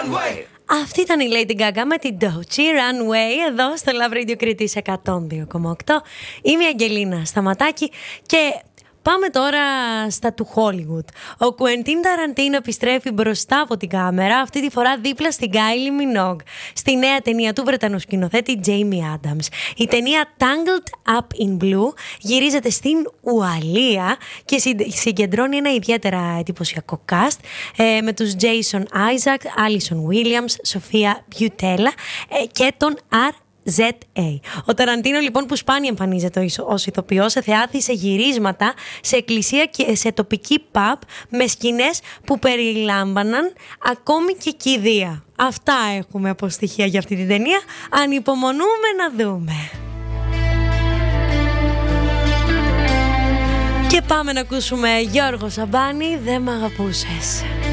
Runway. Αυτή ήταν η Lady Gaga με την Doechii Runway εδώ στο Love Radio Κρήτης 102,8. Είμαι η Αγγελίνα Σταματάκη και πάμε τώρα στα του Hollywood. Ο Κουεντίν Ταραντίνο επιστρέφει μπροστά από την κάμερα, αυτή τη φορά δίπλα στην Kylie Minogue, στη νέα ταινία του Βρετανού σκηνοθέτη Jamie Adams. Η ταινία Tangled Up in Blue γυρίζεται στην Ουαλία και συγκεντρώνει ένα ιδιαίτερα εντυπωσιακό cast με τους Jason Isaac, Alison Williams, Sophia Boutella και τον RZA. Ο Ταραντίνο λοιπόν, που σπάνια εμφανίζεται ως ηθοποιός σε θεάτρη, σε γυρίσματα, σε εκκλησία και σε τοπική pub, με σκηνές που περιλάμβαναν ακόμη και κηδεία. Αυτά έχουμε από στοιχεία για αυτή την ταινία. Ανυπομονούμε να δούμε. Και πάμε να ακούσουμε Γιώργο Σαμπάνη, «Δεν μ' αγαπούσες».